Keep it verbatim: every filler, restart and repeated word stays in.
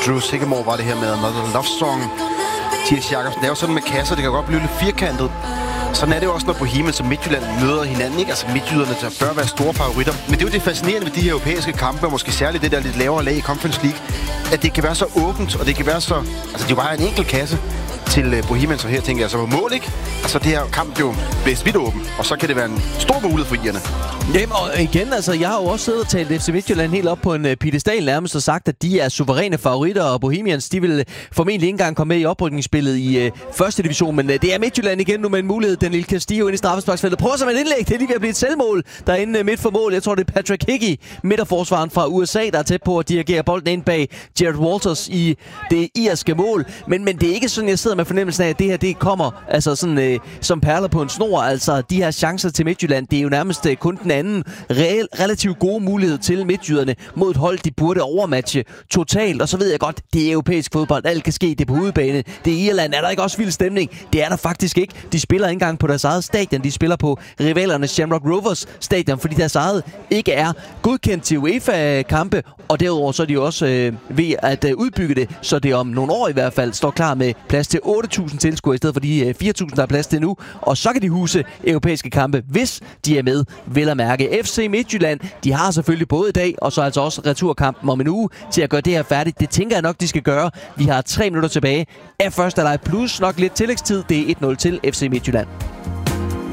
Drew Sigamore var det her med Another Love Song. Thies Jacobsen, det er jo sådan med kasser, det kan godt blive lidt firkantet. Sådan er det jo også, når Bohemians og Midtjylland møder hinanden, ikke? Altså midtjyderne, der bør være store favoritter. Men det er jo det fascinerende ved de her europæiske kampe, og måske særligt det der lidt lavere lag i Conference League, at det kan være så åbent, og det kan være så... Altså, det er jo bare en enkelt kasse til uh, Bohemians, og her tænker jeg så på mål, ikke? Altså, det her kamp jo blæst vidt åben, og så kan det være en stor mulighed for irerne. Jamen, og igen, altså, jeg har jo også siddet og talt F C Midtjylland helt op på en uh, piedestal nærmest og sagt, at de er suveræne favoritter, og Bohemians, de vil uh, formentlig ikke engang komme med i oprykningsspillet i uh, første division, men uh, det er Midtjylland igen nu med en mulighed. Den lille Castillo ind i straffesparksfeltet. Prøver som et indlæg, det er lige ved at blive et selvmål derinde uh, midt for mål. Jeg tror, det er Patrick Hickey, midterforsvaren fra U S A, der er tæt på at dirigere bolden ind bag Jared Walters i det irske mål. Men, men det er ikke sådan, jeg sidder med fornemmelsen af, at det her, det kommer altså sådan uh, som perler på en snor. Altså, de her chancer til Midtjylland, det er jo nærmest uh, kun den anden reel, relativt gode mulighed til midtjyderne mod et hold, de burde overmatche totalt. Og så ved jeg godt, det er europæisk fodbold. Alt kan ske, det er på udebane. Det er Irland. Er der ikke også vild stemning? Det er der faktisk ikke. De spiller ikke engang på deres eget stadion. De spiller på rivalernes Shamrock Rovers stadion, fordi deres eget ikke er godkendt til UEFA-kampe. Og derudover så er de jo også øh, ved at øh, udbygge det, så det om nogle år i hvert fald står klar med plads til otte tusind tilskuere i stedet for de øh, fire tusind, der er plads til nu. Og så kan de huse europæiske kampe, hvis de er med, vel at mærke. F C Midtjylland, de har selvfølgelig både i dag, og så altså også returkampen om en uge til at gøre det her færdigt. Det tænker jeg nok, de skal gøre. Vi har tre minutter tilbage af første leg, plus nok lidt tillægstid. Det er et nul til F C Midtjylland.